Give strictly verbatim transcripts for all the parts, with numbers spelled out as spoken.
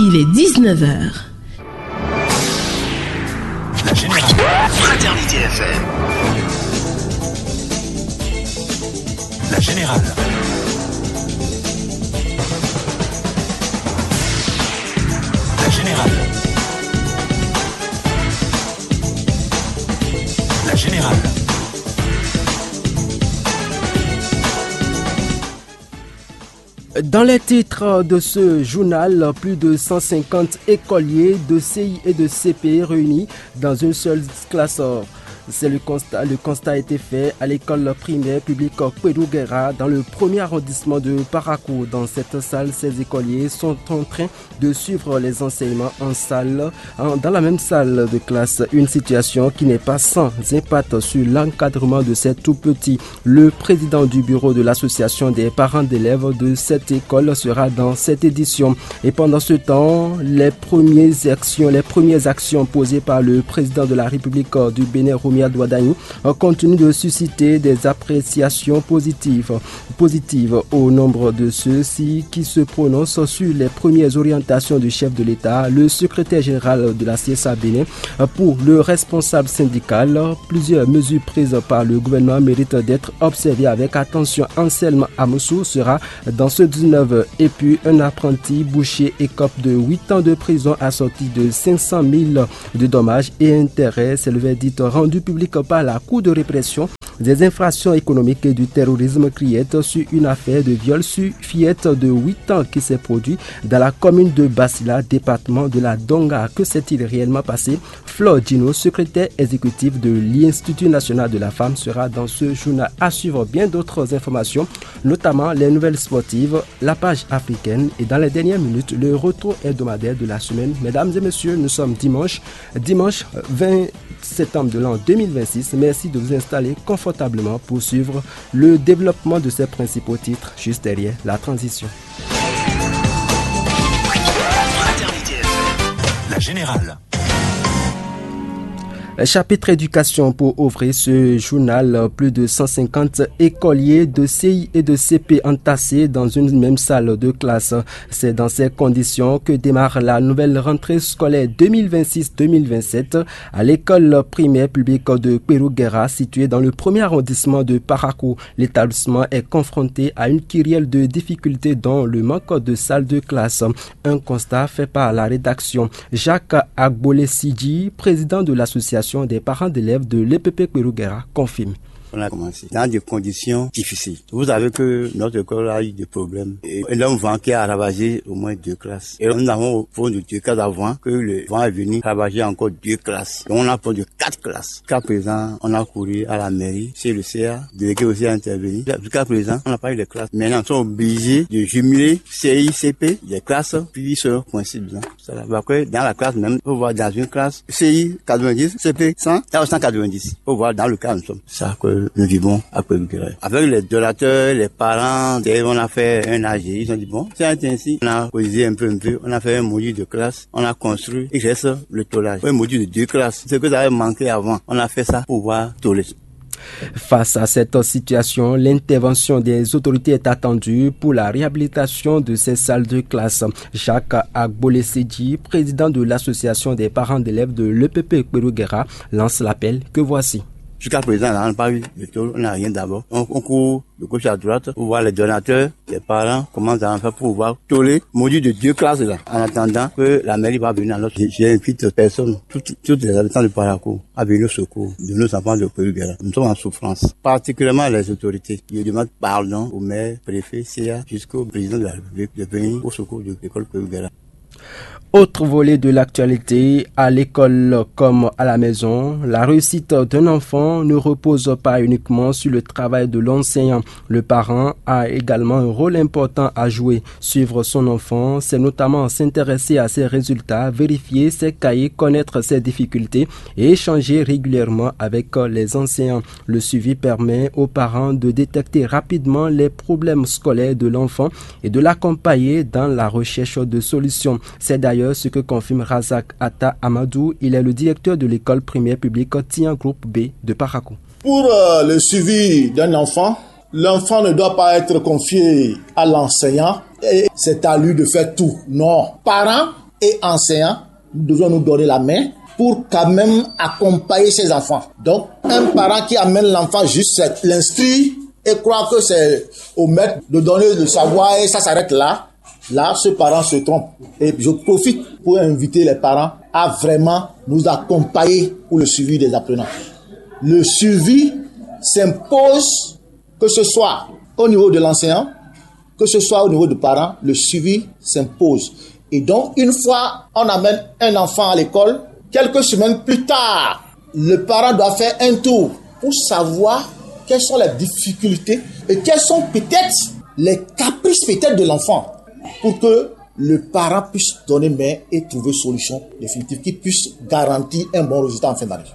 Il est dix-neuf heures. La Générale. Fraternité F M. La Générale. La Générale. La Générale. Dans les titres de ce journal, plus de cent cinquante écoliers de C I et de C P réunis dans une seule classe. C'est le constat, le constat a été fait à l'école primaire publique Kwerouguera dans le premier arrondissement de Parakou. Dans cette salle, ces écoliers sont en train de suivre les enseignements en salle, en, dans la même salle de classe. Une situation qui n'est pas sans impact sur l'encadrement de ces tout petits. Le président du bureau de l'association des parents d'élèves de cette école sera dans cette édition. Et pendant ce temps, les premières actions, les premières actions posées par le président de la République du Bénin, Douadani, continue de susciter des appréciations positives, positives au nombre de ceux-ci qui se prononcent sur les premières orientations du chef de l'État, le secrétaire général de la C S A Bénin. Pour le responsable syndical, plusieurs mesures prises par le gouvernement méritent d'être observées avec attention. Anselme Amoussou sera dans ce dix-neuf. Et puis un apprenti boucher écope de huit ans de prison assorti de cinq cent mille de dommages et intérêts. C'est le verdict rendu public par la Cour de répression des infractions économiques et du terrorisme criette sur une affaire de viol sur fillette de huit ans qui s'est produit dans la commune de Basila, département de la Donga. Que s'est-il réellement passé? Flore Dino, secrétaire exécutif de l'Institut national de la femme, sera dans ce journal. À suivre bien d'autres informations, notamment les nouvelles sportives, la page africaine et dans les dernières minutes, le retour hebdomadaire de la semaine. Mesdames et messieurs, nous sommes dimanche, dimanche vingt septembre de l'an deux mille vingt-six. Merci de vous installer confortablement pour suivre le développement de ces principaux titres juste derrière la transition. La Générale. Chapitre éducation pour ouvrir ce journal. Plus de cent cinquante écoliers de C I et de C P entassés dans une même salle de classe. C'est dans ces conditions que démarre la nouvelle rentrée scolaire deux mille vingt-six deux mille vingt-sept à l'école primaire publique de Kwerouguera située dans le premier arrondissement de Parakou. L'établissement est confronté à une kyrielle de difficultés dont le manque de salles de classe. Un constat fait par la rédaction. Jacques Agbolé-Sidji, président de l'association des parents d'élèves de l'E P P Kwerouguera, confirme. On a commencé dans des conditions difficiles. Vous savez que notre école a eu des problèmes. Et l'homme vent qui a ravagé au moins deux classes. Et nous avons au fond de deux classes avant que le vent est venu ravager encore deux classes. Donc on a pris de quatre classes. Jusqu'à présent, on a couru à la mairie, chez le C A, délégué aussi à intervenir. Jusqu'à présent, on n'a pas eu de classes. Maintenant, on est obligés de jumeler C I, C P, des classes, puis ils se coincent dedans. Parce que dans la classe même, on peut voir dans une classe C I quatre-vingt-dix, C P cent, cent quatre-vingt-dix. On peut voir dans le cas où nous sommes. Ça que nous vivons à Kwerouguera. Avec les donateurs, les parents, on a fait un A G. Ils ont dit bon, c'est ainsi. On a causé un peu, un peu. On a fait un module de classe. On a construit. Il reste le tolage. Un module de deux classes. Ce que ça avait manqué avant. On a fait ça pour pouvoir toler. Face à cette situation, l'intervention des autorités est attendue pour la réhabilitation de ces salles de classe. Jacques Agbolé-Sidji, président de l'association des parents d'élèves de l'E P P Kwerouguera, lance l'appel que voici. Jusqu'à présent, on n'a pas eu de taux, on n'a rien d'abord. On, on court de gauche à droite pour voir les donateurs, les parents, comment ça va faire pour pouvoir toler module de deux classes là. En attendant que la mairie va venir à notre. J'invite personne, toutes, toutes les habitants de Parakou à venir au secours de nos enfants de Kwerouguera. Nous sommes en souffrance, particulièrement les autorités. Je demande pardon au maire, préfet, C A, jusqu'au président de la République de venir au secours de l'école Kwerouguera. Autre volet de l'actualité, à l'école comme à la maison, la réussite d'un enfant ne repose pas uniquement sur le travail de l'enseignant. Le parent a également un rôle important à jouer. Suivre son enfant, c'est notamment s'intéresser à ses résultats, vérifier ses cahiers, connaître ses difficultés et échanger régulièrement avec les enseignants. Le suivi permet aux parents de détecter rapidement les problèmes scolaires de l'enfant et de l'accompagner dans la recherche de solutions. C'est d'ailleurs ce que confirme Razak Atta Amadou. Il est le directeur de l'école primaire publique Tian Groupe B de Parakou. Pour euh, le suivi d'un enfant, l'enfant ne doit pas être confié à l'enseignant et c'est à lui de faire tout. Non, parents et enseignants, nous devons nous donner la main pour quand même accompagner ces enfants. Donc, un parent qui amène l'enfant juste l'instruire et croit que c'est au maître de donner le savoir et ça s'arrête là, là, ce parent se trompe. Et je profite pour inviter les parents à vraiment nous accompagner pour le suivi des apprenants. Le suivi s'impose, que ce soit au niveau de l'enseignant, que ce soit au niveau des parents, le suivi s'impose. Et donc, une fois on amène un enfant à l'école, quelques semaines plus tard, le parent doit faire un tour pour savoir quelles sont les difficultés et quels sont peut-être les caprices peut-être de l'enfant pour que le parent puisse donner main et trouver solution définitive qui puisse garantir un bon résultat en fin d'année.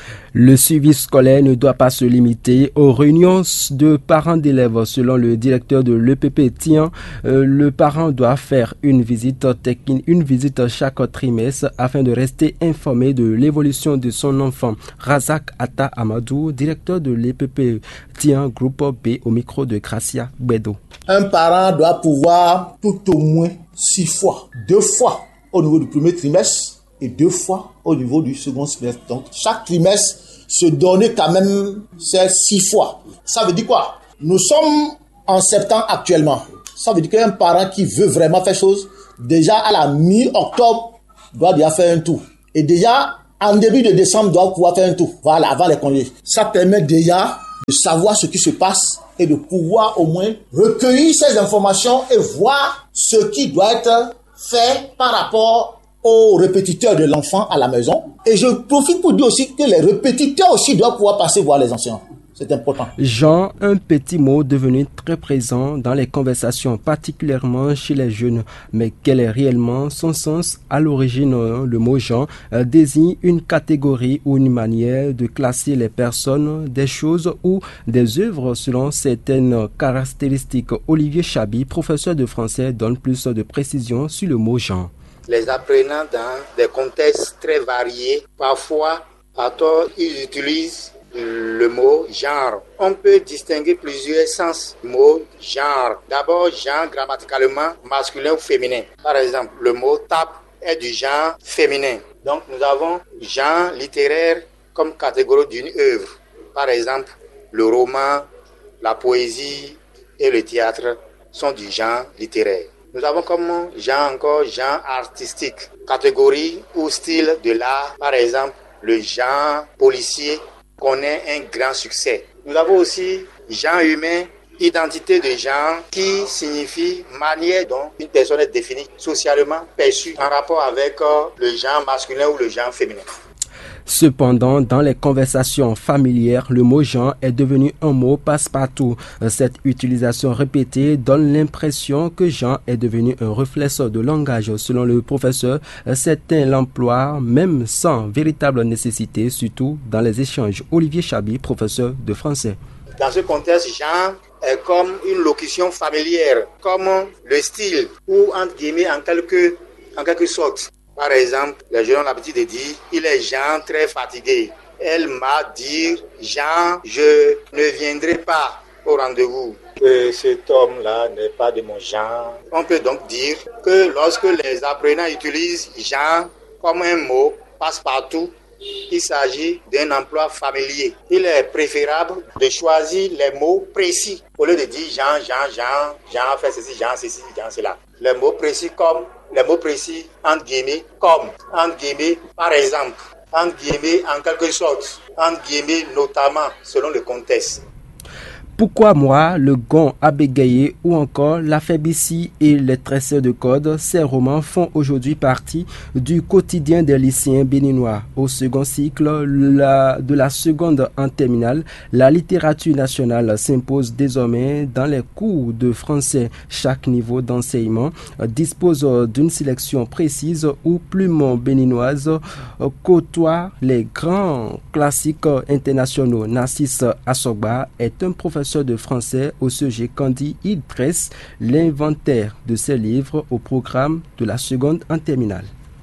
Le suivi scolaire ne doit pas se limiter aux réunions de parents d'élèves. Selon le directeur de l'E P P Tian, euh, le parent doit faire une visite technique, une visite chaque trimestre afin de rester informé de l'évolution de son enfant. Razak Atta Amadou, directeur de l'E P P Tian Groupe B, au micro de Gracia Bedo. Un parent doit pouvoir tout au moins six fois, deux fois au niveau du premier trimestre et deux fois au niveau du second trimestre. Donc, chaque trimestre, se donner quand même ces six fois. Ça veut dire quoi? Nous sommes en septembre actuellement. Ça veut dire qu'un parent qui veut vraiment faire chose, déjà à la mi-octobre, doit déjà faire un tour. Et déjà, en début de décembre, doit pouvoir faire un tour. Voilà, avant les congés. Ça permet déjà de savoir ce qui se passe et de pouvoir au moins recueillir ces informations et voir ce qui doit être fait par rapport aux répétiteurs de l'enfant à la maison. Et je profite pour dire aussi que les répétiteurs aussi doivent pouvoir passer voir les enseignants. C'est important. Jean, un petit mot devenu très présent dans les conversations, particulièrement chez les jeunes. Mais quel est réellement son sens? À l'origine, le mot Jean désigne une catégorie ou une manière de classer les personnes, des choses ou des œuvres selon certaines caractéristiques. Olivier Chabi, professeur de français, donne plus de précisions sur le mot Jean. Les apprenants dans des contextes très variés, parfois à tort, ils utilisent le mot genre. On peut distinguer plusieurs sens du mot genre. D'abord, genre grammaticalement masculin ou féminin. Par exemple, le mot tape est du genre féminin. Donc, nous avons genre littéraire comme catégorie d'une œuvre. Par exemple, le roman, la poésie et le théâtre sont du genre littéraire. Nous avons comme genre encore genre artistique, catégorie ou style de l'art. Par exemple, le genre policier connaît un grand succès. Nous avons aussi genre humain, identité de genre qui signifie manière dont une personne est définie socialement perçue en rapport avec le genre masculin ou le genre féminin. Cependant, dans les conversations familières, le mot genre est devenu un mot passe-partout. Cette utilisation répétée donne l'impression que genre est devenu un reflet de langage. Selon le professeur, certains l'emploient même sans véritable nécessité, surtout dans les échanges. Olivier Chabi, professeur de français. Dans ce contexte, genre est comme une locution familière, comme le style ou entre guillemets en quelque, en quelque sorte. Par exemple, les jeunes ont l'habitude de dire « il est Jean très fatigué ». Elle m'a dit « Jean, je ne viendrai pas au rendez-vous ». Que cet homme-là n'est pas de mon genre. On peut donc dire que lorsque les apprenants utilisent « Jean » comme un mot passe-partout, il s'agit d'un emploi familier. Il est préférable de choisir les mots précis au lieu de dire « Jean, Jean, Jean, Jean fait ceci, Jean ceci, Jean cela ». Les mots précis comme les mots précis, entre guillemets, comme, entre guillemets, par exemple, entre guillemets, en quelque sorte, entre guillemets, notamment, selon le contexte. Pourquoi moi, le gond à bégayer ou encore la faibici et les tresseurs de code, ces romans font aujourd'hui partie du quotidien des lycéens béninois. Au second cycle la, de la seconde en terminale, la littérature nationale s'impose désormais dans les cours de français. Chaque niveau d'enseignement dispose d'une sélection précise où plumes béninoises côtoient les grands classiques internationaux. Narcisse Assogba est un professeur de français au C E G Kandi. Il dresse l'inventaire de ses livres au programme de la seconde en terminale.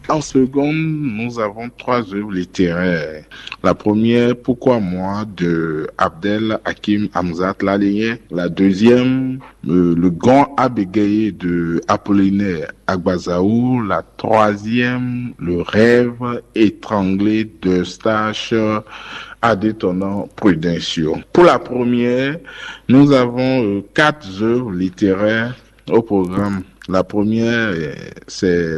En seconde, nous avons trois œuvres littéraires. La première, Pourquoi moi, de Abdel Hakim Hamzat Laleye. La deuxième, euh, Le Gant à bégayer de Apollinaire Agbazaou. La troisième, Le Rêve étranglé d'Eustache Adétonnant Prudencio. Pour la première, nous avons euh, quatre œuvres littéraires au programme. La première, c'est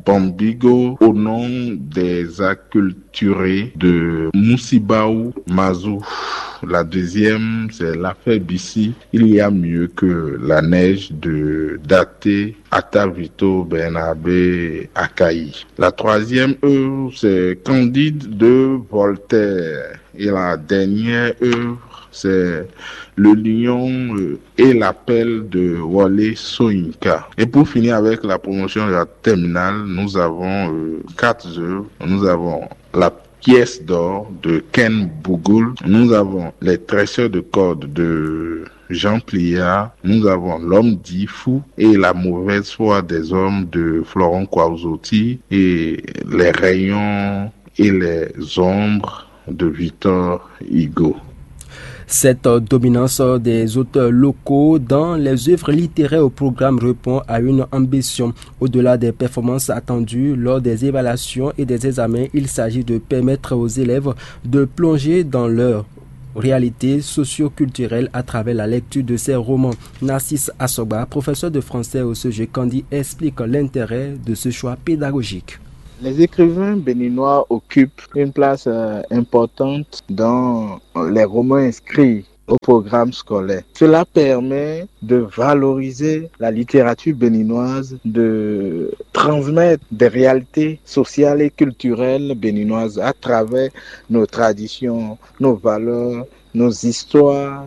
Bambigo au nom des acculturés de Moussibaou Mazou. La deuxième, c'est l'affaire Bissi. Il y a mieux que la neige de Daté Atavito Bernabé Akaï. La troisième œuvre, c'est Candide de Voltaire. Et la dernière œuvre, c'est Le Lion et l'appel de Wole Soyinka. Et pour finir avec la promotion de la terminale, nous avons euh, quatre œuvres. Nous avons la pièce d'or de Ken Bougoul. Nous avons Les tresseurs de cordes de Jean Pliard. Nous avons L'homme dit fou et La mauvaise foi des hommes de Florent Kwauzotti et Les rayons et les ombres de Victor Hugo. Cette dominance des auteurs locaux dans les œuvres littéraires au programme répond à une ambition. Au-delà des performances attendues lors des évaluations et des examens, il s'agit de permettre aux élèves de plonger dans leur réalité socio-culturelle à travers la lecture de ces romans. Narcisse Assoba, professeur de français au C G Kandi, explique l'intérêt de ce choix pédagogique. Les écrivains béninois occupent une place euh, importante dans les romans inscrits au programme scolaire. Cela permet de valoriser la littérature béninoise, de transmettre des réalités sociales et culturelles béninoises à travers nos traditions, nos valeurs, nos histoires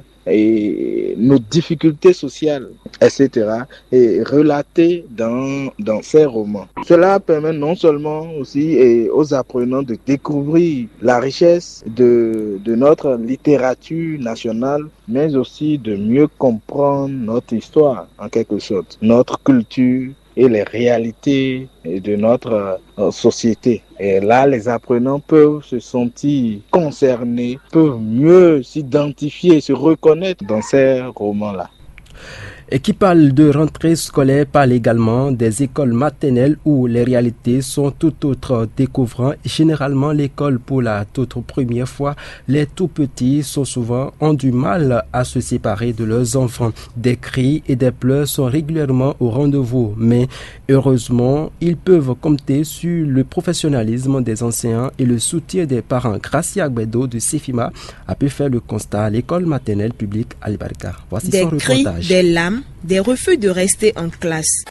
et nos difficultés sociales, et cetera, et relatées dans, dans ces romans. Cela permet non seulement aussi et aux apprenants de découvrir la richesse de, de notre littérature nationale, mais aussi de mieux comprendre notre histoire, en quelque sorte, notre culture et les réalités de notre euh, société. Et là, les apprenants peuvent se sentir concernés, peuvent mieux s'identifier, se reconnaître dans ces romans-là. Et qui parle de rentrée scolaire parle également des écoles maternelles où les réalités sont tout autres. Découvrant généralement l'école pour la toute première fois, les tout petits sont souvent ont du mal à se séparer de leurs enfants. Des cris et des pleurs sont régulièrement au rendez-vous, mais heureusement, ils peuvent compter sur le professionnalisme des enseignants et le soutien des parents. Gracia Agbedo de Sefima a pu faire le constat à l'école maternelle publique Al-Barka. Voici des son cris, reportage. Des larmes, des refus de rester en classe.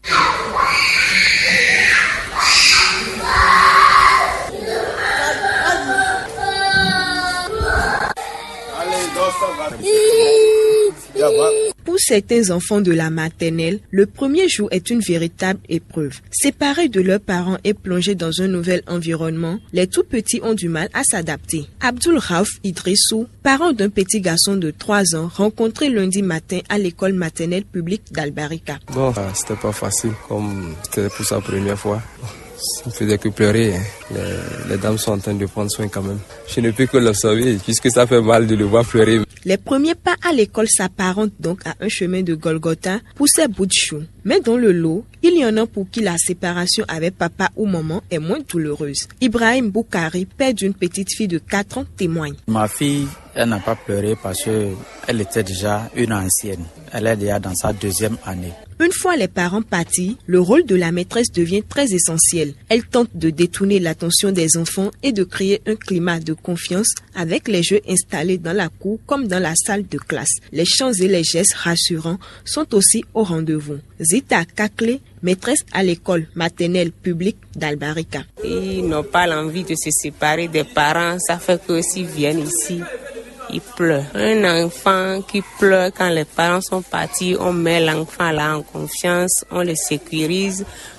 Pour certains enfants de la maternelle, le premier jour est une véritable épreuve. Séparés de leurs parents et plongés dans un nouvel environnement, les tout petits ont du mal à s'adapter. Abdul Rauf Idrissou, parent d'un petit garçon de trois ans, rencontré lundi matin à l'école maternelle publique d'Al-Barika. Bon, c'était pas facile, comme c'était pour sa première fois. Ça ne faisait que pleurer. Hein. Les, les dames sont en train de prendre soin quand même. Je ne peux que l'observer puisque ça fait mal de le voir pleurer. Les premiers pas à l'école s'apparentent donc à un chemin de Golgotha pour ces bouts de chou. Mais dans le lot, il y en a pour qui la séparation avec papa ou maman est moins douloureuse. Ibrahim Boukari, père d'une petite fille de quatre ans, témoigne. Ma fille, elle n'a pas pleuré parce qu'elle était déjà une ancienne. Elle est déjà dans sa deuxième année. Une fois les parents partis, le rôle de la maîtresse devient très essentiel. Elle tente de détourner l'attention des enfants et de créer un climat de confiance avec les jeux installés dans la cour comme dans la salle de classe. Les chants et les gestes rassurants sont aussi au rendez-vous. Zita Kakle, maîtresse à l'école maternelle publique d'Al-Barika. Ils n'ont pas l'envie de se séparer des parents, ça fait que s'ils viennent ici, ils pleurent. Un enfant qui pleure quand les parents sont partis, on met l'enfant là en confiance, on le sécurise,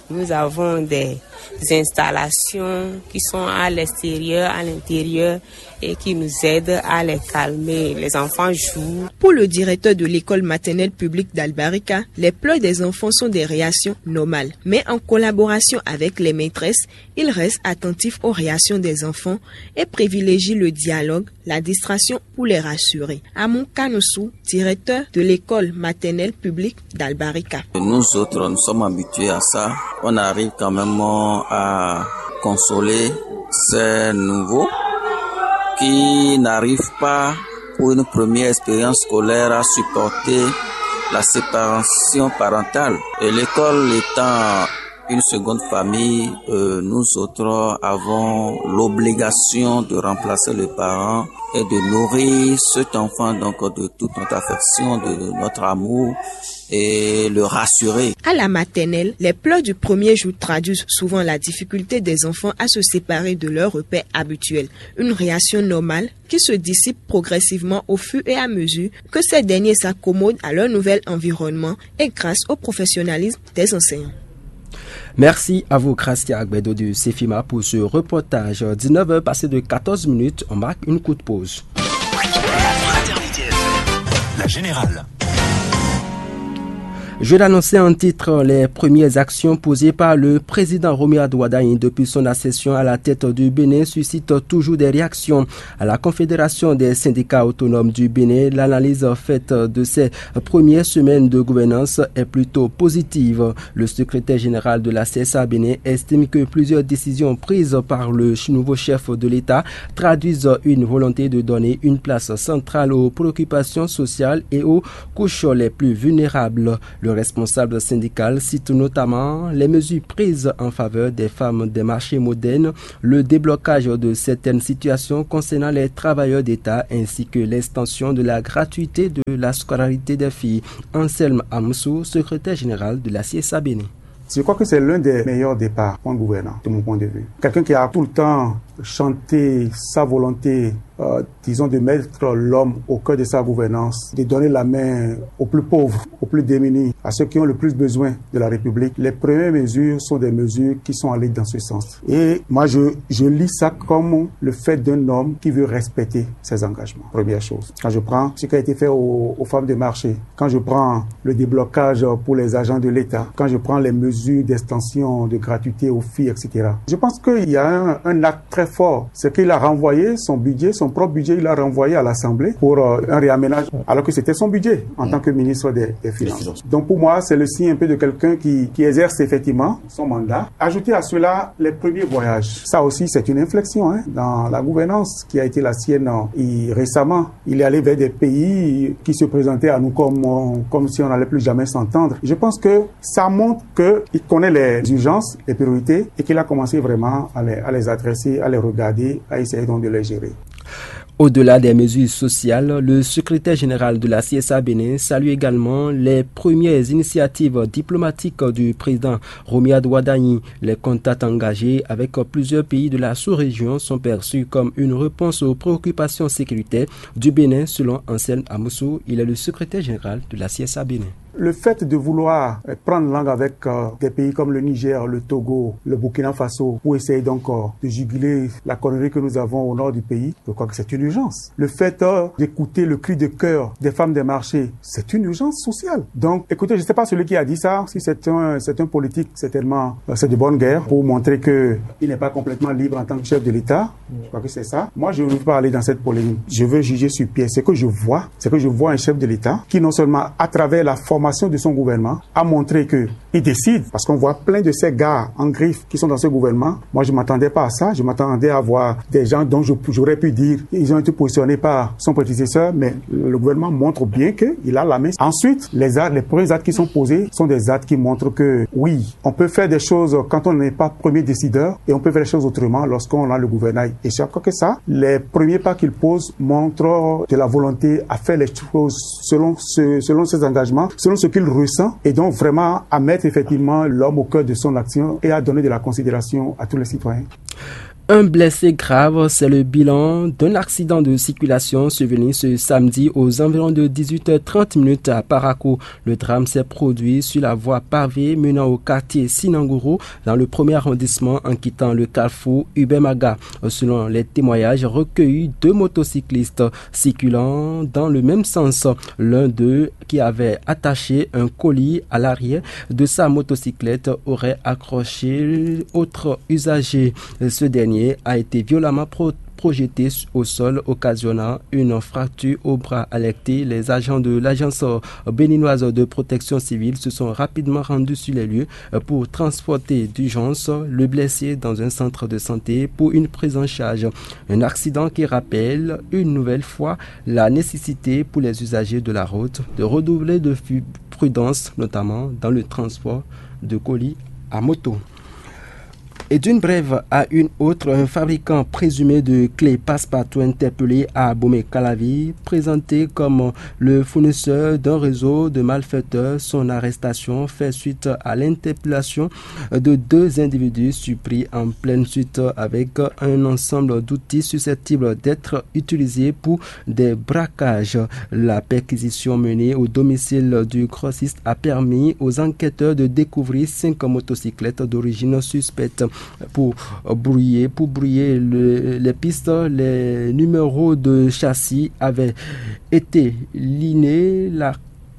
Nous avons des installations qui sont à l'extérieur, à l'intérieur et qui nous aident à les calmer. Les enfants jouent. Pour le directeur de l'école maternelle publique d'Albarika, les pleurs des enfants sont des réactions normales. Mais en collaboration avec les maîtresses, il reste attentif aux réactions des enfants et privilégie le dialogue, la distraction pour les rassurer. Amon Kanoussou, directeur de l'école maternelle publique d'Albarika. Nous autres, nous sommes habitués à ça. On arrive quand même à consoler ces nouveaux qui n'arrivent pas pour une première expérience scolaire à supporter la séparation parentale. Et l'école étant une seconde famille, euh, nous autres avons l'obligation de remplacer les parents et de nourrir cet enfant donc de toute notre affection, de notre amour et le rassurer. À la maternelle, les pleurs du premier jour traduisent souvent la difficulté des enfants à se séparer de leur repère habituel. Une réaction normale qui se dissipe progressivement au fur et à mesure que ces derniers s'accommodent à leur nouvel environnement et grâce au professionnalisme des enseignants. Merci à vous, Gracia Agbedo du Cefima, pour ce reportage. dix-neuf heures passées de quatorze minutes, on marque une courte pause. La Générale. Je l'annonçais en titre, les premières actions posées par le président Romuald Wardani depuis son accession à la tête du Bénin suscitent toujours des réactions. À la Confédération des syndicats autonomes du Bénin, l'analyse faite de ces premières semaines de gouvernance est plutôt positive. Le secrétaire général de la C S A Bénin estime que plusieurs décisions prises par le nouveau chef de l'État traduisent une volonté de donner une place centrale aux préoccupations sociales et aux couches les plus vulnérables. Le responsable syndical cite notamment les mesures prises en faveur des femmes des marchés modernes, le déblocage de certaines situations concernant les travailleurs d'État ainsi que l'extension de la gratuité de la scolarité des filles. Anselme Amsou, secrétaire général de la C S A Bénin. Je crois que c'est l'un des meilleurs départs pour un gouvernant, de mon point de vue. Quelqu'un qui a tout le temps chanté sa volonté, euh, disons, de mettre l'homme au cœur de sa gouvernance, de donner la main aux plus pauvres, aux plus démunis, à ceux qui ont le plus besoin de la République. Les premières mesures sont des mesures qui sont allées dans ce sens. Et moi, je, je lis ça comme le fait d'un homme qui veut respecter ses engagements. Première chose. Quand je prends ce qui a été fait aux, aux femmes de marché, quand je prends le déblocage pour les agents de l'État, quand je prends les mesures d'extension de gratuité aux filles, et cetera. Je pense qu'il y a un, un acte très fort. C'est qu'il a renvoyé son budget, son propre budget, il a renvoyé à l'Assemblée pour euh, un réaménage, alors que c'était son budget en mmh. tant que ministre des, des Finances. Donc pour moi, c'est le signe un peu de quelqu'un qui, qui exerce effectivement son mandat. Ajouter à cela les premiers voyages. Ça aussi, c'est une inflexion hein, dans la gouvernance qui a été la sienne et récemment. Il est allé vers des pays qui se présentaient à nous comme, comme si on n'allait plus jamais s'entendre. Je pense que ça montre qu'il connaît les urgences, les priorités et qu'il a commencé vraiment à les, à les adresser, à les regarder, à essayer donc de les gérer. Au-delà des mesures sociales, le secrétaire général de la C S A Bénin salue également les premières initiatives diplomatiques du président Romuald Wardani. Les contacts engagés avec plusieurs pays de la sous-région sont perçus comme une réponse aux préoccupations sécuritaires du Bénin, selon Anselme Amoussou. Il est le secrétaire général de la C S A Bénin. Le fait de vouloir prendre langue avec euh, des pays comme le Niger, le Togo, le Burkina Faso, pour essayer donc euh, de juguler la connerie que nous avons au nord du pays, je crois que c'est une urgence. Le fait euh, d'écouter le cri de cœur des femmes des marchés, c'est une urgence sociale. Donc, écoutez, je ne sais pas celui qui a dit ça, si c'est un, c'est un politique, certainement, euh, c'est de bonne guerre pour montrer que il n'est pas complètement libre en tant que chef de l'État. Je crois que c'est ça. Moi, je ne veux pas aller dans cette polémique. Je veux juger sur pied. Ce que je vois, c'est que je vois un chef de l'État qui non seulement, à travers la formation de son gouvernement, a montré que il décide, parce qu'on voit plein de ces gars en griffe qui sont dans ce gouvernement. Moi, je m'attendais pas à ça. Je m'attendais à voir des gens dont je, j'aurais pu dire ils ont été positionnés par son prédécesseur, mais le gouvernement montre bien qu'il a la main. Ensuite, les actes, les premiers actes qui sont posés sont des actes qui montrent que oui, on peut faire des choses quand on n'est pas premier décideur et on peut faire les choses autrement lorsqu'on a le gouvernail. Et je crois que ça, les premiers pas qu'il pose montrent de la volonté à faire les choses selon ce, selon ses engagements, selon ce qu'il ressent, et donc vraiment à mettre effectivement l'homme au cœur de son action et à donner de la considération à tous les citoyens. Un blessé grave, c'est le bilan d'un accident de circulation survenu ce samedi aux environs de dix-huit heures trente à Parakou. Le drame s'est produit sur la voie pavée menant au quartier Sinanguru dans le premier arrondissement en quittant le carrefour Ubemaga. Selon les témoignages recueillis, deux motocyclistes circulant dans le même sens. L'un d'eux, qui avait attaché un colis à l'arrière de sa motocyclette, aurait accroché autre usager. Ce dernier a été violemment pro projeté au sol, occasionnant une fracture au bras alecté. Les agents de l'agence béninoise de protection civile se sont rapidement rendus sur les lieux pour transporter d'urgence le blessé dans un centre de santé pour une prise en charge. Un accident qui rappelle une nouvelle fois la nécessité pour les usagers de la route de redoubler de prudence, notamment dans le transport de colis à moto. Et d'une brève à une autre, un fabricant présumé de clés passe-partout interpellé à Bomé-Calavi, présenté comme le fournisseur d'un réseau de malfaiteurs. Son arrestation fait suite à l'interpellation de deux individus surpris en pleine suite avec un ensemble d'outils susceptibles d'être utilisés pour des braquages. La perquisition menée au domicile du grossiste a permis aux enquêteurs de découvrir cinq motocyclettes d'origine suspecte. Pour brouiller, pour brouiller le, les pistes, les numéros de châssis avaient été linés, la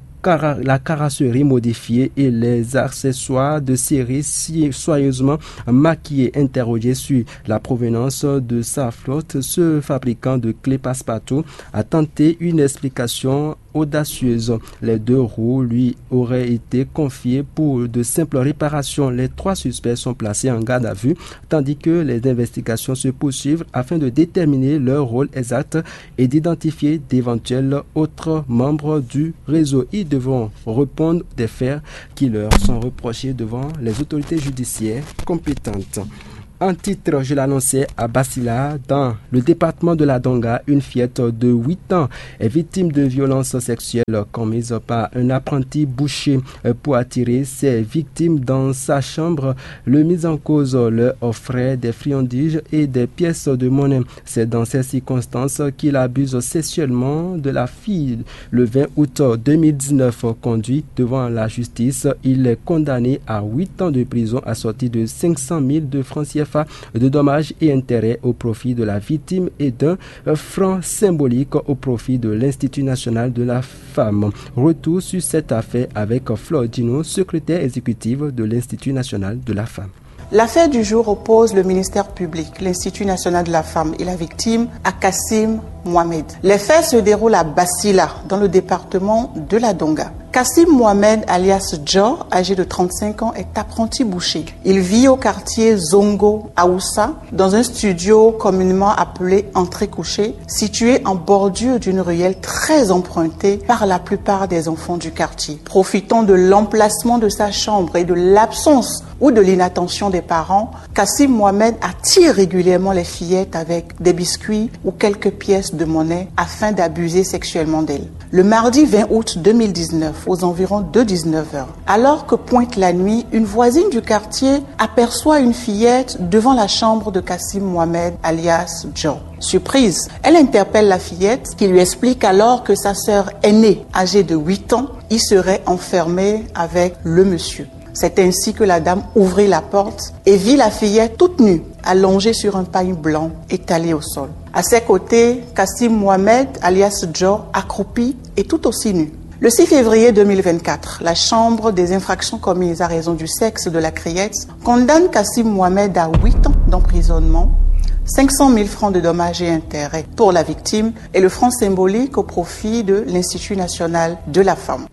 la carrosserie modifiée et les accessoires de série soigneusement maquillés. Interrogé sur la provenance de sa flotte, ce fabricant de clés passe-partout a tenté une explication audacieuse. Les deux roues lui auraient été confiées pour de simples réparations. Les trois suspects sont placés en garde à vue, tandis que les investigations se poursuivent afin de déterminer leur rôle exact et d'identifier d'éventuels autres membres du réseau. Ils devront répondre des faits qui leur sont reprochés devant les autorités judiciaires compétentes. En titre, je l'annonçais, à Basila, dans le département de la Donga, une fillette de huit ans est victime de violences sexuelles commises par un apprenti boucher. Pour attirer ses victimes dans sa chambre, le mis en cause leur offrait des friandises et des pièces de monnaie. C'est dans ces circonstances qu'il abuse sexuellement de la fille. Le vingt août deux mille dix-neuf, conduit devant la justice, il est condamné à huit ans de prison assorti de cinq cent mille de francs C F A de dommages et intérêts au profit de la victime et d'un franc symbolique au profit de l'Institut national de la femme. Retour sur cette affaire avec Flore Dino, secrétaire exécutive de l'Institut national de la femme. L'affaire du jour oppose le ministère public, l'Institut national de la femme et la victime à Kassim Mohamed. Les faits se déroulent à Basila, dans le département de la Donga. Kassim Mohamed, alias Joe, âgé de trente-cinq ans, est apprenti boucher. Il vit au quartier Zongo, à Oussa, dans un studio communément appelé entrée couchée, situé en bordure d'une ruelle très empruntée par la plupart des enfants du quartier. Profitant de l'emplacement de sa chambre et de l'absence ou de l'inattention des parents, Kassim Mohamed attire régulièrement les fillettes avec des biscuits ou quelques pièces de monnaie afin d'abuser sexuellement d'elles. Le mardi vingt août deux mille dix-neuf, aux environs de dix-neuf heures, alors que pointe la nuit, une voisine du quartier aperçoit une fillette devant la chambre de Kassim Mohamed, alias Joe. Surprise, elle interpelle la fillette qui lui explique alors que sa sœur aînée, âgée de huit ans, y serait enfermée avec le monsieur. C'est ainsi que la dame ouvrit la porte et vit la fillette toute nue, allongée sur un paille blanc étalé au sol. À ses côtés, Kassim Mohamed, alias Joe, accroupi et tout aussi nu. Le six février deux mille vingt-quatre, la Chambre des infractions commises à raison du sexe de la criette condamne Kassim Mohamed à huit ans d'emprisonnement, cinq cent mille francs de dommages et intérêts pour la victime et le franc symbolique au profit de l'Institut national de la femme.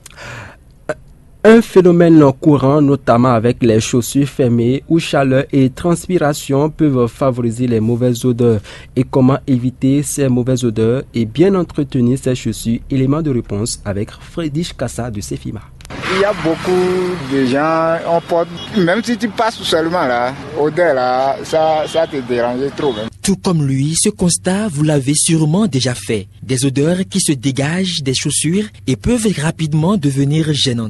Un phénomène courant, notamment avec les chaussures fermées où chaleur et transpiration peuvent favoriser les mauvaises odeurs. Et comment éviter ces mauvaises odeurs et bien entretenir ces chaussures? Élément de réponse avec Frédéric Kassa de Sefima. Il y a beaucoup de gens, on porte, même si tu passes seulement là, odeur là, ça, ça te dérange trop. Même. Tout comme lui, ce constat, vous l'avez sûrement déjà fait. Des odeurs qui se dégagent des chaussures et peuvent rapidement devenir gênantes.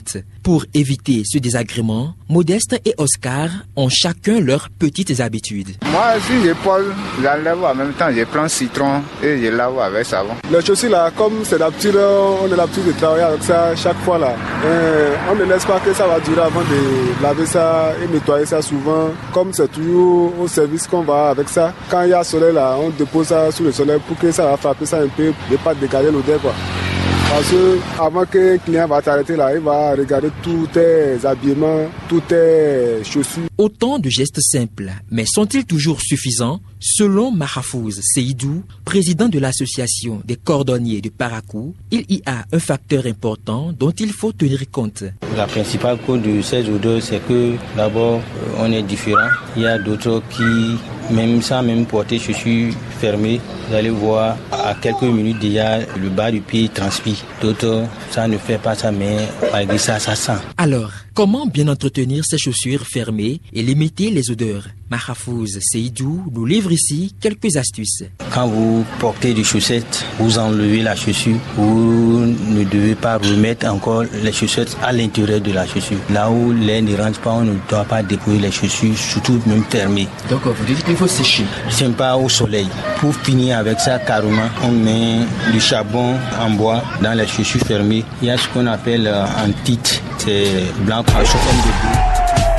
Pour éviter ce désagrément, Modeste et Oscar ont chacun leurs petites habitudes. Moi, si je pose, j'enlève en même temps, je prends citron et je lave avec savon. Les chaussures là, comme c'est l'habitude, on a l'habitude de travailler avec ça chaque fois là. Euh, on ne laisse pas que ça va durer avant de laver ça et nettoyer ça souvent. Comme c'est toujours au service qu'on va avec ça. Quand il y a soleil là, on dépose ça sous le soleil pour que ça va frapper ça un peu, de pas dégager l'odeur quoi. Parce que avant qu'un client va t'arrêter là, il va regarder tous tes habillements, tous tes chaussures. Autant de gestes simples, mais sont-ils toujours suffisants? Selon Mahfouz Seydou, président de l'association des cordonniers de Parakou, il y a un facteur important dont il faut tenir compte. La principale cause de ces odeurs, c'est que d'abord, on est différent. Il y a d'autres qui, même sans même porter chaussures fermées, vous allez voir, à quelques minutes déjà, le bas du pied transpire. D'autres, ça ne fait pas ça, mais malgré ça, ça sent. Alors, comment bien entretenir ces chaussures fermées et limiter les odeurs? Mahfouz Seydou nous livre ici quelques astuces. Quand vous portez des chaussettes, vous enlevez la chaussure. Vous ne devez pas remettre encore les chaussettes à l'intérieur de la chaussure. Là où l'air ne rentre pas, on ne doit pas déposer les chaussures, surtout même fermées. Donc vous dites qu'il faut sécher? C'est pas au soleil. Pour finir avec ça, carrément, on met du charbon en bois dans les chaussures fermées. Il y a ce qu'on appelle euh, un titre, c'est blanc en chauffant de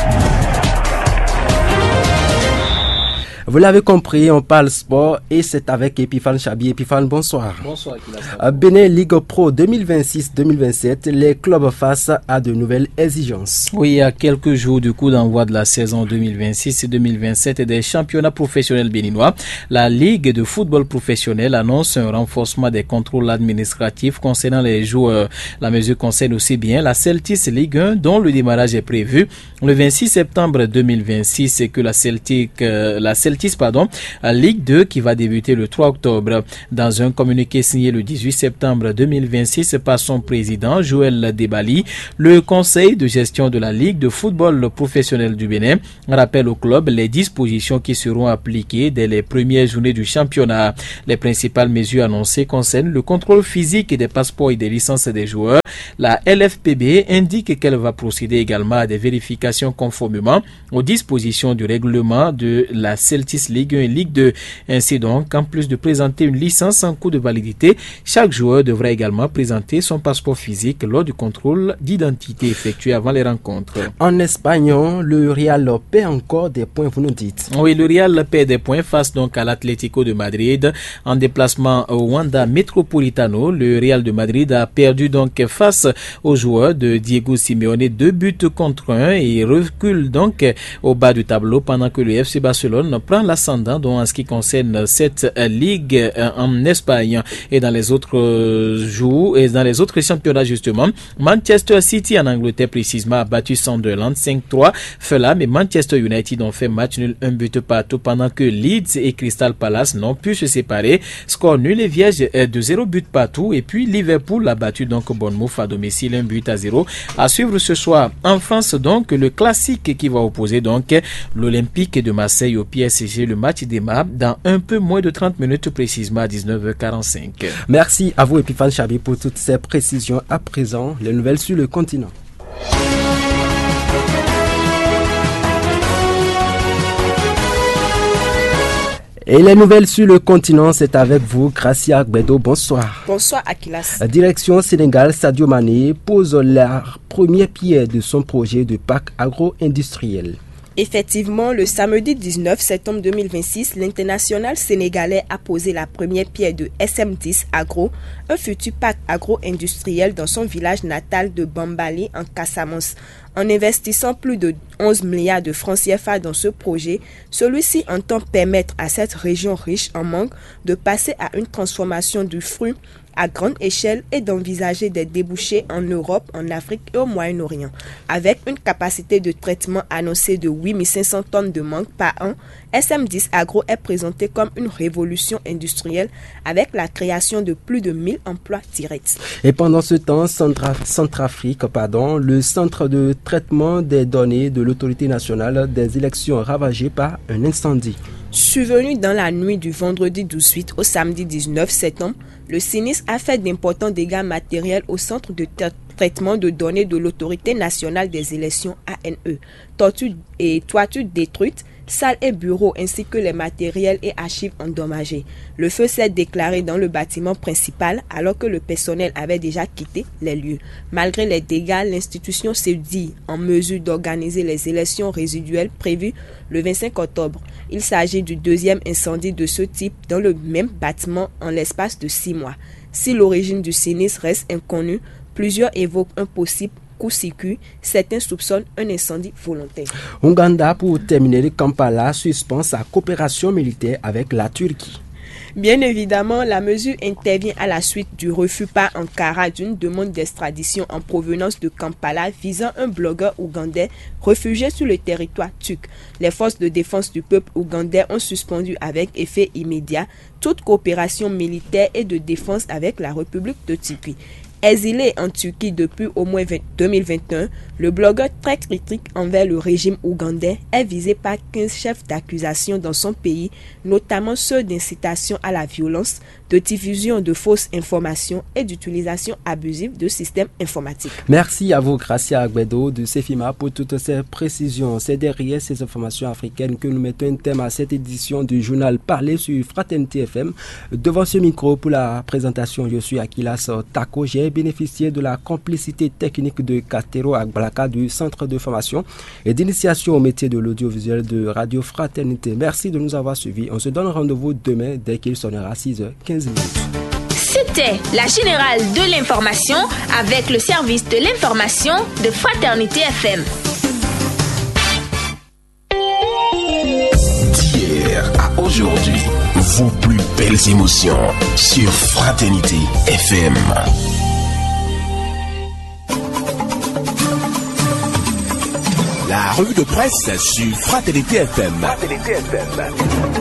Vous l'avez compris, on parle sport et c'est avec Epiphane Chabi. Epiphane, bonsoir. Bonsoir. Bénin Ligue Pro deux mille vingt-six deux mille vingt-sept, les clubs face à de nouvelles exigences. Oui, il y a quelques jours du coup d'envoi de la saison deux mille vingt-six deux mille vingt-sept et des championnats professionnels béninois, la Ligue de football professionnel annonce un renforcement des contrôles administratifs concernant les joueurs. La mesure concerne aussi bien la Celtics Ligue un dont le démarrage est prévu le vingt-six septembre deux mille vingt-six et que la Celtic, euh, la Celtic Pardon, Ligue deux qui va débuter le trois octobre. Dans un communiqué signé le dix-huit septembre deux mille vingt-six par son président Joël Debali, le conseil de gestion de la Ligue de football professionnel du Bénin rappelle au club les dispositions qui seront appliquées dès les premières journées du championnat. Les principales mesures annoncées concernent le contrôle physique des passeports et des licences des joueurs. La L F P B indique qu'elle va procéder également à des vérifications conformément aux dispositions du règlement de la Celtic Ligue un et Ligue deux. Ainsi donc, en plus de présenter une licence en cours de validité, chaque joueur devra également présenter son passeport physique lors du contrôle d'identité effectué avant les rencontres. En Espagne, le Real perd encore des points, vous nous dites. Oui, le Real perd des points face donc à l'Atlético de Madrid en déplacement au Wanda Metropolitano. Le Real de Madrid a perdu donc face aux joueurs de Diego Simeone deux buts contre un et recule donc au bas du tableau pendant que le F C Barcelone prend l'ascendant donc en ce qui concerne cette ligue en Espagne et dans les autres jours et dans les autres championnats justement. Manchester City en Angleterre précisément a battu Sunderland cinq trois. Fulham et Manchester United ont fait match nul un but partout pendant que Leeds et Crystal Palace n'ont pu se séparer. Score nul et vierge de zéro but partout et puis Liverpool a battu donc Bournemouth à domicile un but à zéro. À suivre ce soir en France donc le classique qui va opposer donc l'Olympique de Marseille au P S G. Le match démarre dans un peu moins de trente minutes précisément à dix-neuf heures quarante-cinq. Merci à vous Epiphane Chabi pour toutes ces précisions. À présent, les nouvelles sur le continent. Et les nouvelles sur le continent, c'est avec vous, Gracia Agbedo. Bonsoir. Bonsoir, Akilas. Direction Sénégal, Sadio Mané pose la première pierre de son projet de parc agro-industriel. Effectivement, le samedi dix-neuf septembre deux mille vingt-six, l'international sénégalais a posé la première pierre de S M dix Agro, un futur parc agro-industriel dans son village natal de Bambali en Casamance. En investissant plus de onze milliards de francs C F A dans ce projet, celui-ci entend permettre à cette région riche en mangue de passer à une transformation du fruit à grande échelle et d'envisager des débouchés en Europe, en Afrique et au Moyen-Orient. Avec une capacité de traitement annoncée de huit mille cinq cents tonnes de mangue par an, S M dix Agro est présenté comme une révolution industrielle avec la création de plus de mille emplois directs. Et pendant ce temps, Centra- Centrafrique, pardon, le centre de traitement des données de l'autorité nationale des élections ravagé par un incendie. Survenu dans la nuit du vendredi douze huit au samedi dix-neuf septembre, Le sinistre a fait d'importants dégâts matériels au centre de tra- traitement de données de l'Autorité nationale des élections A N E. Tortures et toitures détruites, salles et bureaux ainsi que les matériels et archives endommagés. Le feu s'est déclaré dans le bâtiment principal alors que le personnel avait déjà quitté les lieux. Malgré les dégâts, l'institution se dit en mesure d'organiser les élections résiduelles prévues le vingt-cinq octobre. Il s'agit du deuxième incendie de ce type dans le même bâtiment en l'espace de six mois. Si l'origine du sinistre reste inconnue, plusieurs évoquent un possible coup-circuit, certains soupçonnent un incendie volontaire. Ouganda, pour terminer, Kampala suspend sa coopération militaire avec la Turquie. Bien évidemment, la mesure intervient à la suite du refus par Ankara d'une demande d'extradition en provenance de Kampala visant un blogueur ougandais réfugié sur le territoire turc. Les forces de défense du peuple ougandais ont suspendu avec effet immédiat toute coopération militaire et de défense avec la République de Turquie. Exilé en Turquie depuis au moins deux mille vingt et un, le blogueur très critique envers le régime ougandais est visé par quinze chefs d'accusation dans son pays, notamment ceux d'incitation à la violence, de diffusion de fausses informations et d'utilisation abusive de systèmes informatiques. Merci à vous, Gracia Agbedo de Cefima, pour toutes ces précisions. C'est derrière ces informations africaines que nous mettons un thème à cette édition du journal Parler sur Fraternité F M. Devant ce micro pour la présentation, je suis Akilas Tako. J'ai bénéficié de la complicité technique de Katero Agbalaka du Centre de formation et d'initiation au métier de l'audiovisuel de Radio Fraternité. Merci de nous avoir suivis. On se donne rendez-vous demain dès qu'il sonnera six heures quinze minutes. C'était la générale de l'information avec le service de l'information de Fraternité F M. D'hier à aujourd'hui, vos plus belles émotions sur Fraternité F M. La revue de presse sur Fraternité F M. Fraternité F M.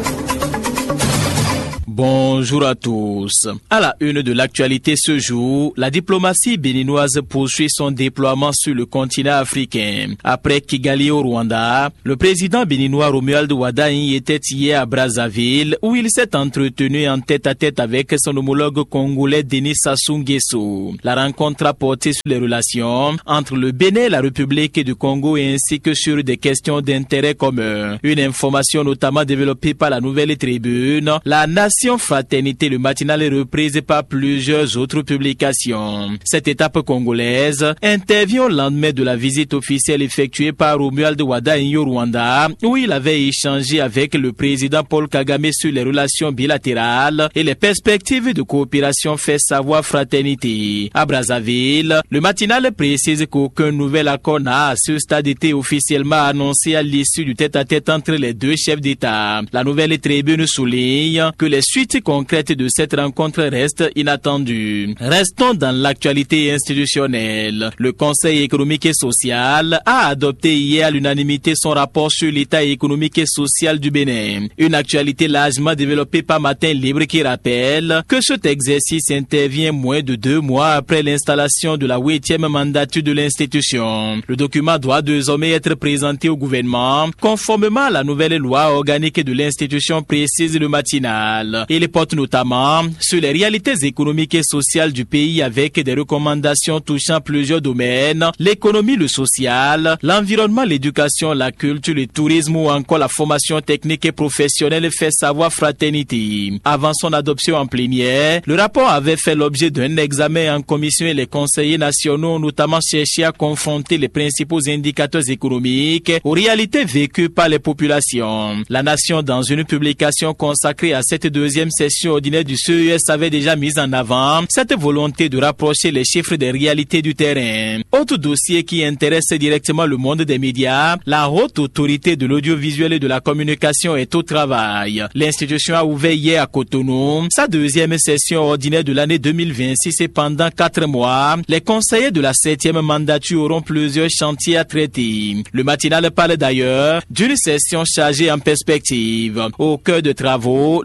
Bonjour à tous. À la une de l'actualité ce jour, la diplomatie béninoise poursuit son déploiement sur le continent africain. Après Kigali au Rwanda, le président béninois Romuald Wadaï était hier à Brazzaville où il s'est entretenu en tête-à-tête avec son homologue congolais Denis Sassou Nguesso. La rencontre a porté sur les relations entre le Bénin et la République du Congo ainsi que sur des questions d'intérêt commun. Une information notamment développée par la Nouvelle Tribune, la Nation Fraternité, le matinal est reprise par plusieurs autres publications. Cette étape congolaise intervient au lendemain de la visite officielle effectuée par Romuald Wadaï au Rwanda, où il avait échangé avec le président Paul Kagame sur les relations bilatérales et les perspectives de coopération, fait savoir Fraternité. À Brazzaville, le matinal précise qu'aucun nouvel accord n'a à ce stade été officiellement annoncé à l'issue du tête-à-tête entre les deux chefs d'État. La Nouvelle Tribune souligne que les suite concrète de cette rencontre reste inattendue. Restons dans l'actualité institutionnelle. Le Conseil économique et social a adopté hier à l'unanimité son rapport sur l'état économique et social du Bénin. Une actualité largement développée par Matin Libre qui rappelle que cet exercice intervient moins de deux mois après l'installation de la huitième mandature de l'institution. Le document doit désormais être présenté au gouvernement conformément à la nouvelle loi organique de l'institution, précise le matinal. Il porte notamment sur les réalités économiques et sociales du pays avec des recommandations touchant plusieurs domaines, l'économie, le social, l'environnement, l'éducation, la culture, le tourisme ou encore la formation technique et professionnelle, fait savoir Fraternité. Avant son adoption en plénière, le rapport avait fait l'objet d'un examen en commission et les conseillers nationaux ont notamment cherché à confronter les principaux indicateurs économiques aux réalités vécues par les populations. La Nation, dans une publication consacrée à cette deuxième session ordinaire du C E S, avait déjà mis en avant cette volonté de rapprocher les chiffres des réalités du terrain. Autre dossier qui intéresse directement le monde des médias, la haute autorité de l'audiovisuel et de la communication est au travail. L'institution a ouvert hier à Cotonou sa deuxième session ordinaire de l'année deux mille vingt-six et pendant quatre mois, les conseillers de la septième mandature auront plusieurs chantiers à traiter. Le matinal parle d'ailleurs d'une session chargée en perspective. Au cœur de travaux, le renouvellement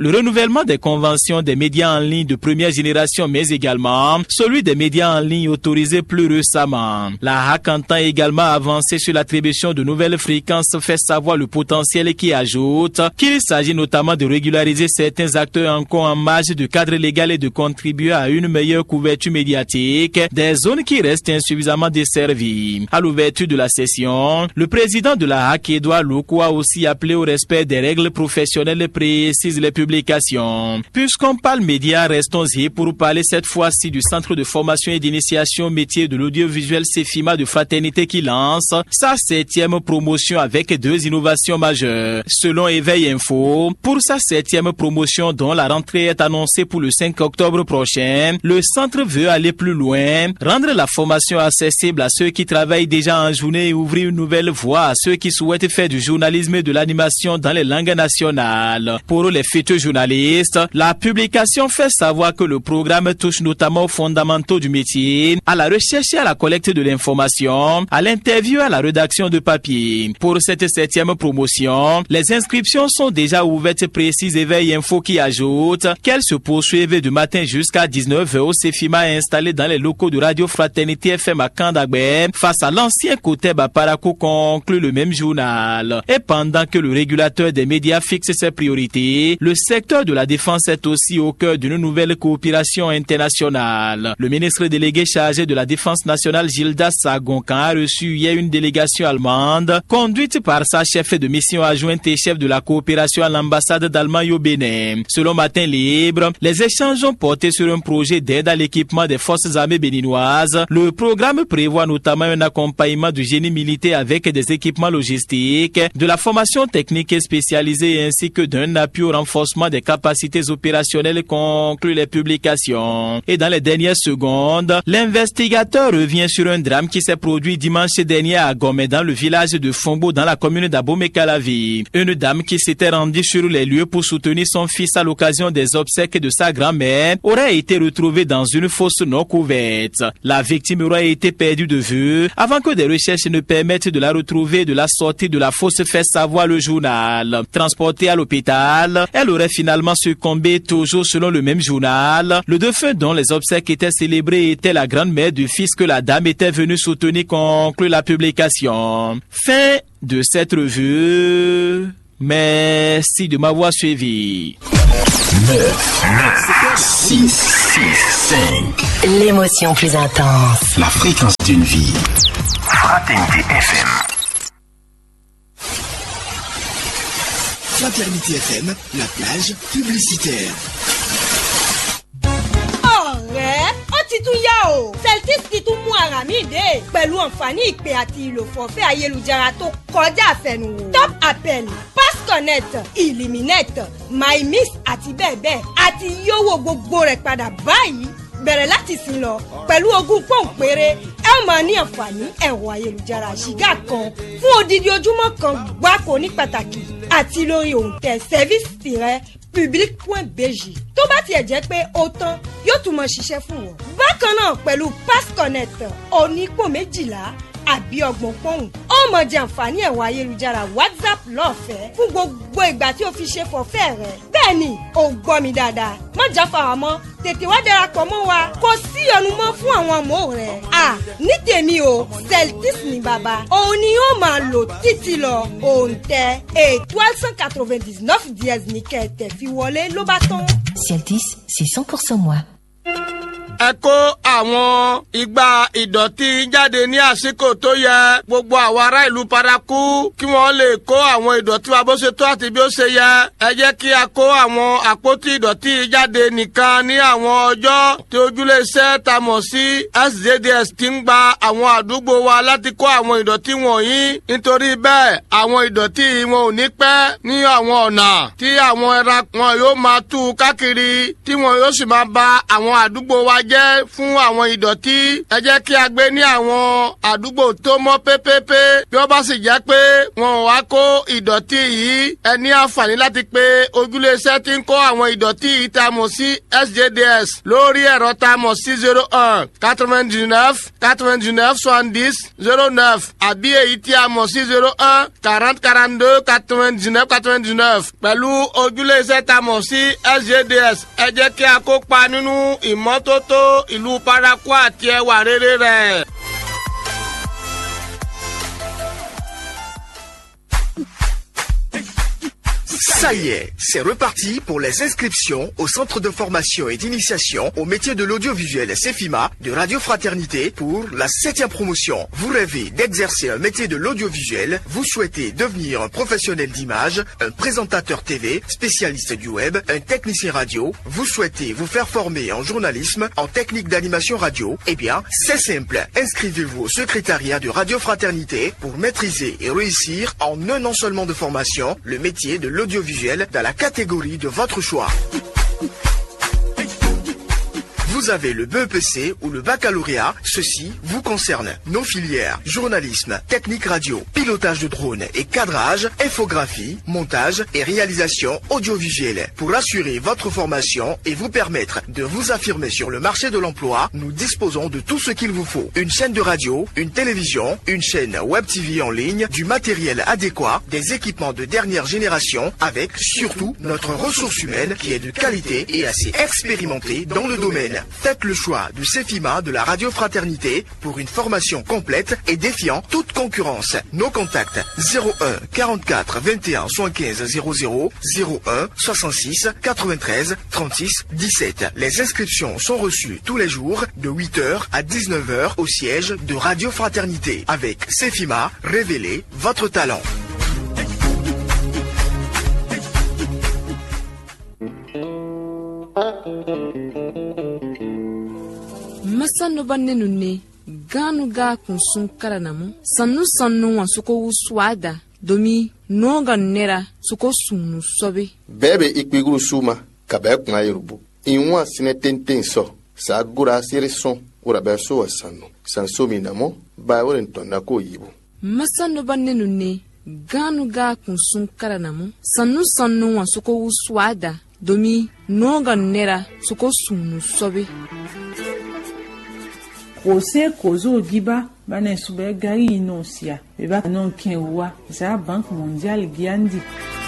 seulement des conventions des médias en ligne de première génération, mais également celui des médias en ligne autorisés plus récemment. La H A C entend également avancer sur l'attribution de nouvelles fréquences, fait savoir le potentiel qui ajoute qu'il s'agit notamment de régulariser certains acteurs encore en marge du cadre légal et de contribuer à une meilleure couverture médiatique des zones qui restent insuffisamment desservies. À l'ouverture de la session, le président de la H A C, Edouard Loko, a aussi appelé au respect des règles professionnelles et précise les publications. Puisqu'on parle médias, restons-y pour parler cette fois-ci du Centre de formation et d'initiation métier de l'audiovisuel CEFIMA de Fraternité qui lance sa septième promotion avec deux innovations majeures. Selon Éveil Info, pour sa septième promotion dont la rentrée est annoncée pour le cinq octobre prochain, le centre veut aller plus loin, rendre la formation accessible à ceux qui travaillent déjà en journée et ouvrir une nouvelle voie à ceux qui souhaitent faire du journalisme et de l'animation dans les langues nationales. Pour les futurs journalistes, la publication fait savoir que le programme touche notamment aux fondamentaux du métier, à la recherche et à la collecte de l'information, à l'interview et à la rédaction de papier. Pour cette septième promotion, les inscriptions sont déjà ouvertes, précise Éveil Info qui ajoute qu'elles se poursuivent du matin jusqu'à dix-neuf heures au CEFIMA installé dans les locaux de Radio Fraternité F M à Kandagbe face à l'ancien côté Baparakou, conclut le même journal. Et pendant que le régulateur des médias fixe ses priorités, le secteur de la défense est aussi au cœur d'une nouvelle coopération internationale. Le ministre délégué chargé de la défense nationale Gildas Sagonkan a reçu hier une délégation allemande conduite par sa chef de mission adjointe et chef de la coopération à l'ambassade d'Allemagne au Bénin. Selon Matin Libre, les échanges ont porté sur un projet d'aide à l'équipement des forces armées béninoises. Le programme prévoit notamment un accompagnement du génie militaire avec des équipements logistiques, de la formation technique et spécialisée ainsi que d'un appui au renforcement des capacités opérationnelles, conclut les publications. Et dans les dernières secondes, l'investigateur revient sur un drame qui s'est produit dimanche dernier à Gomé dans le village de Fombo dans la commune d'Abomey-Calavi. Une dame qui s'était rendue sur les lieux pour soutenir son fils à l'occasion des obsèques de sa grand-mère aurait été retrouvée dans une fosse non couverte. La victime aurait été perdue de vue avant que des recherches ne permettent de la retrouver de la sortie de la fosse, fait savoir le journal. Transportée à l'hôpital, elle aurait finalement succombé, toujours selon le même journal. Le défunt dont les obsèques étaient célébrées était la grand-mère du fils que la dame était venue soutenir, conclut la publication. Fin de cette revue. Merci de m'avoir suivi. neuf, neuf, six, six, cinq. L'émotion plus intense. La fréquence d'une vie. Fraternité F M. Fraternité F M, la plage publicitaire. Ọ̀rẹ́, ó ti tún yá o. Celtis ti tún mú ara mi dé. Pẹ̀lú àǹfààní ìpè àti ìlò fọ̀fẹ́ ayélujára tó kọjá àfẹnùwò. Top Appel, Pass Connect, Illuminate, MyMiss àti bẹ́ẹ̀ bẹ́ẹ̀. Àti yówó gbogbo rẹ̀ padà báyìí. Bẹ̀rẹ̀ láti sin lọ pẹ̀lú ogún pọ́ùn péré ẹ ó máa ní àǹfààní ẹ̀rọ ayélujára ṣìgá kan fún odidi ojúmọ́ kan gbáko ní pàtàkì àti lórí òǹtẹ̀ service public point b j. Tó bá tiẹ̀ jẹ́ pé ó tán yóò tún máa ṣiṣẹ́ fún wọn. Bákan náà pẹ̀lú Pass Connect onípò méjìlá àbí ọgbọ̀n pọ́ùn ó máa jẹ àǹfààní ẹ̀rọ ayélujára WhatsApp lọ́fẹ̀ẹ́ fún gbogbo ìgbà tí o fi ṣe fọ̀fẹ́ rẹ̀. Bẹ́ẹ̀ni ò gbọ́ mi dáadáa má jáfara mọ́ tètè wá darapọ̀ mọ́ wa kò sí ọ̀nù mọ́ fún àwọn ọmọ rẹ̀. à ní tèmi o Celtis ní bàbá òun ni ó máa lò títí lọ òǹtẹ̀ étoile cent quatre-vingt-dix-neuf dièse ní kẹ̀tẹ̀ fi wọlé ló bá tán. Celtis, c'est cent pour cent moi. Ẹ kó àwọn igbá ìdọ̀tí jáde ní àsìkò tó yẹ. Gbogbo àwọn ará ìlú paraku kí wọ́n lè kó àwọn ìdọ̀tí wa bó ṣe tó àti bí ó ṣe yẹ. Ẹ jẹ́ kí a kó àwọn àpótí ìdọ̀tí jáde nìkan ní àwọn ọjọ́ tí ojúlé iṣẹ́ ta mọ̀ sí S J D S ti ń gba àwọn àdúgbò wa láti kó àwọn ìdọ̀tí wọ̀nyí. Nítorí bẹ́ẹ̀ àwọn ìdọ̀tí wọn ò ní pẹ́ ní àwọn ọ̀nà tí àwọn ẹran wọn yóò máa tú káàkiri tí wọn yóò sì máa ba àwọn àdúgbò wa jẹ́ fún àwọn ìdọ̀tí ẹ jẹ́ kí a gbé ní àwọn àdúgbò tó mọ́ pépépé bí ó bá sì jẹ́ pé wọn ò wá kó ìdọ̀tí yìí ẹ ní àǹfààní láti pe ojúlé iṣẹ́ tí ń kó àwọn ìdọ̀tí yìí tá a mọ̀ sí S J D S lórí ẹ̀rọ tá a mọ̀ sí zero one quatre-vingt-dix-neuf quatre-vingt-dix-neuf soixante-dix zero neuf àbí èyí tí a mọ̀ sí zero one quarante quarante-deux quatre-vingt-dix-neuf quatre-vingt-dix-neuf pẹ̀lú ojúlé iṣẹ́ tá a mọ̀ sí S J D S ẹ jẹ́ kí a kópa nínú ìmọ́tótó ìlú Parakou àti ẹwà rere rẹ̀. Ça y est, c'est reparti pour les inscriptions au centre de formation et d'initiation au métier de l'audiovisuel CEFIMA de Radio Fraternité pour la septième promotion. Vous rêvez d'exercer un métier de l'audiovisuel, vous souhaitez devenir un professionnel d'image, un présentateur T V, spécialiste du web, un technicien radio, vous souhaitez vous faire former en journalisme, en technique d'animation radio, eh bien, c'est simple. Inscrivez-vous au secrétariat de Radio Fraternité pour maîtriser et réussir en un an seulement de formation le métier de l'audiovisuel dans la catégorie de votre choix. Vous avez le B E P C ou le baccalauréat, ceci vous concerne. Nos filières, journalisme, technique radio, pilotage de drone et cadrage, infographie, montage et réalisation audiovisuelle. Pour assurer votre formation et vous permettre de vous affirmer sur le marché de l'emploi, nous disposons de tout ce qu'il vous faut. Une chaîne de radio, une télévision, une chaîne web T V en ligne, du matériel adéquat, des équipements de dernière génération, avec surtout notre ressource humaine qui est de qualité et assez expérimentée dans le domaine. Faites le choix du CEFIMA de la Radio Fraternité pour une formation complète et défiant toute concurrence. Nos contacts zéro un quarante-quatre vingt et un soixante-quinze zéro zéro, zéro un soixante-six quatre-vingt-treize trente-six dix-sept. Les inscriptions sont reçues tous les jours de huit heures à dix-neuf heures au siège de Radio Fraternité. Avec CEFIMA, révélez votre talent. Masano banne nune ganu ga kunsun karanamu sanu sanu wasuko uswada domi noga nera suko sunu sobe bebe ikpiguru suma kabe kuna yorubu inwa sine tenten so sa gura sire son ura be so wasanu sanso minamo ba woren tonna ko yibu masano banne nune ganu ga kunsun karanamu sanu sanu wasuko uswada domi noga nera suko sunu sobe Kose kozo giba bana sube gari inosia beba non kenwa za bank mondial giandi